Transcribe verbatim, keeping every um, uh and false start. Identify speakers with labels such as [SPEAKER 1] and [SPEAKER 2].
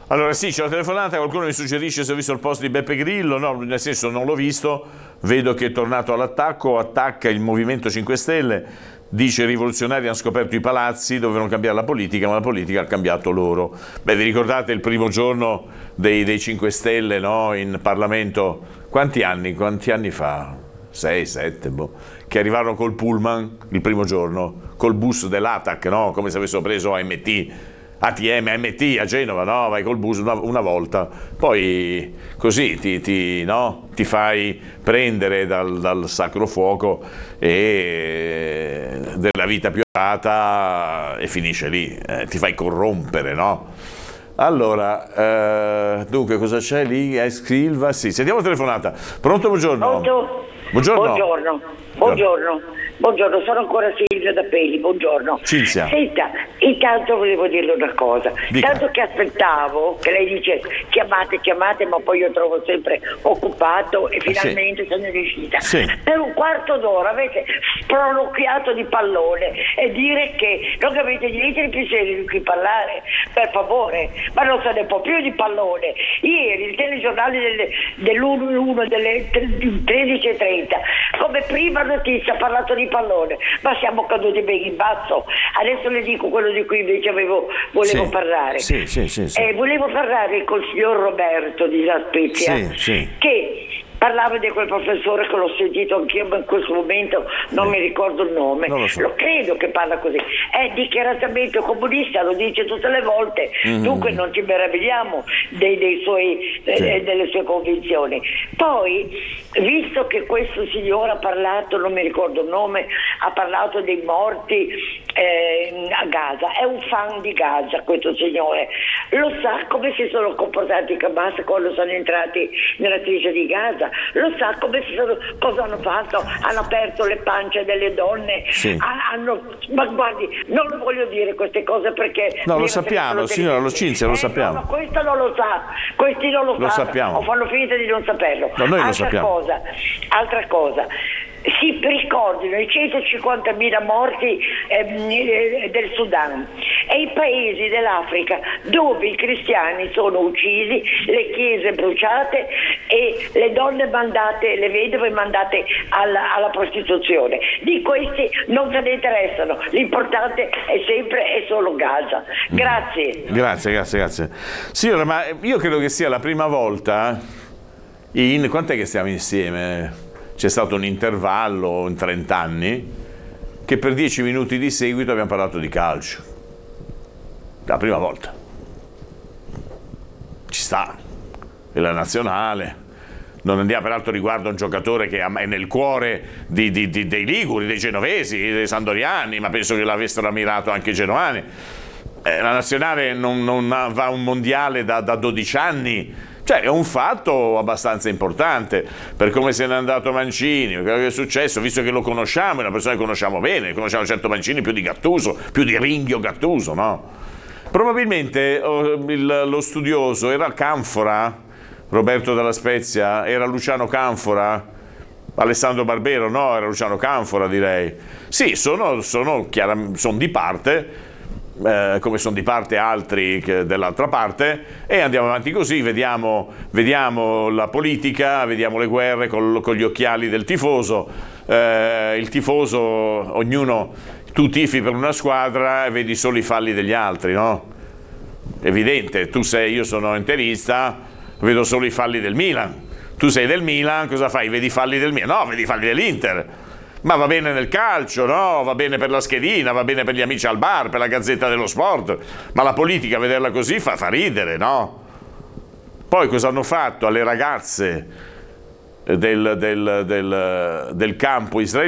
[SPEAKER 1] Allora sì, c'è una telefonata, qualcuno mi suggerisce se ho visto il post di Beppe Grillo, no, nel senso non l'ho visto, vedo che è tornato all'attacco, attacca il Movimento cinque Stelle, dice i rivoluzionari hanno scoperto i palazzi, dovevano cambiare la politica, ma la politica ha cambiato loro. Beh, vi ricordate il primo giorno dei, dei cinque Stelle, no, in Parlamento, quanti anni, quanti anni fa? sei, sette, boh, che arrivarono col pullman il primo giorno, col bus dell'A T A C, no, come se avessero preso A M T. A T M, A M T a Genova, no? Vai col bus una, una volta, poi così ti, ti, no? ti fai prendere dal, dal sacro fuoco e della vita piovata e finisce lì, eh, ti fai corrompere, no? Allora, eh, dunque cosa c'è lì? Eh, Silva, sì, sentiamo la telefonata. Pronto, buongiorno.
[SPEAKER 2] Pronto?
[SPEAKER 1] Buongiorno.
[SPEAKER 2] Buongiorno. Buongiorno. Buongiorno, sono ancora Silvia da Peli, buongiorno.
[SPEAKER 1] Cinzia.
[SPEAKER 2] Senta, intanto volevo dirle una cosa.
[SPEAKER 1] Dica.
[SPEAKER 2] Tanto che aspettavo, che lei dice chiamate, chiamate, ma poi io trovo sempre occupato e finalmente
[SPEAKER 1] sì.
[SPEAKER 2] sono riuscita.
[SPEAKER 1] Sì.
[SPEAKER 2] Per un quarto d'ora avete sproloquiato di pallone e dire che non avete diritto di più serio di cui parlare, per favore, ma non se ne può più di pallone. Ieri il telegiornale del, dell'uno uno delle tredici e trenta, come prima notizia ha parlato di pallone, ma siamo caduti ben in basso. Adesso le dico quello di cui invece avevo, volevo
[SPEAKER 1] sì,
[SPEAKER 2] parlare.
[SPEAKER 1] Sì, sì, sì, sì.
[SPEAKER 2] Eh, volevo parlare col signor Roberto di La Spezia,
[SPEAKER 1] sì, sì.
[SPEAKER 2] che parlava di quel professore che l'ho sentito anch'io, ma in questo momento non sì. mi ricordo il nome.
[SPEAKER 1] Non lo so.
[SPEAKER 2] Lo credo che parla così. È dichiaratamente comunista, lo dice tutte le volte, mm-hmm. dunque non ci meravigliamo dei, dei suoi, sì. eh, delle sue convinzioni. Poi, visto che questo signore ha parlato, non mi ricordo il nome, ha parlato dei morti eh, a Gaza, è un fan di Gaza questo signore, lo sa come si sono comportati i Hamas quando sono entrati nella striscia di Gaza, lo sa come si sono, cosa hanno fatto, hanno aperto le pance delle donne,
[SPEAKER 1] sì.
[SPEAKER 2] hanno, ma guardi, non lo voglio dire queste cose perché
[SPEAKER 1] no, lo sappiamo, signora Locinzia, lo
[SPEAKER 2] eh,
[SPEAKER 1] sappiamo.
[SPEAKER 2] No, questo non lo sa, questi non lo,
[SPEAKER 1] lo
[SPEAKER 2] sanno,
[SPEAKER 1] sappiamo.
[SPEAKER 2] o fanno finta di non saperlo.
[SPEAKER 1] No, noi
[SPEAKER 2] altra
[SPEAKER 1] lo sappiamo.
[SPEAKER 2] cosa, altra cosa. Si ricordino i centocinquantamila morti eh, del Sudan e i paesi dell'Africa dove i cristiani sono uccisi, le chiese bruciate e le donne mandate, le vedove mandate alla, alla prostituzione. Di questi non se ne interessano, l'importante è sempre e solo Gaza. Grazie.
[SPEAKER 1] Grazie, grazie, grazie. Signora, ma io credo che sia la prima volta in quant'è che stiamo insieme? C'è stato un intervallo in trent'anni che per dieci minuti di seguito abbiamo parlato di calcio. La prima volta. Ci sta. È la nazionale. Non andiamo, peraltro riguarda un giocatore che è nel cuore di, di, di, dei liguri, dei genovesi, dei sandoriani, ma penso che l'avessero ammirato anche i genovani. Eh, la nazionale non, non va a un mondiale da, da dodici anni. Cioè è un fatto abbastanza importante per come se n'è andato Mancini, quello che è successo, visto che lo conosciamo, è una persona che conosciamo bene, conosciamo certo Mancini più di Gattuso, più di Ringhio Gattuso, no? Probabilmente oh, il, lo studioso era Canfora, Roberto dalla Spezia, era Luciano Canfora, Alessandro Barbero, no, era Luciano Canfora direi. Sì, sono, sono, chiar- sono di parte, Eh, come sono di parte altri che dell'altra parte, e andiamo avanti così, vediamo, vediamo la politica, vediamo le guerre col, con gli occhiali del tifoso, eh, il tifoso, ognuno, tu tifi per una squadra e vedi solo i falli degli altri, no? Evidente, tu sei, io sono interista, vedo solo i falli del Milan, tu sei del Milan, cosa fai? Vedi i falli del Milan? No, vedi i falli dell'Inter. Ma va bene nel calcio, no? Va bene per la schedina, va bene per gli amici al bar, per la Gazzetta dello Sport, ma la politica, vederla così, fa, fa ridere, no? Poi cosa hanno fatto alle ragazze del, del, del, del campo israeliano?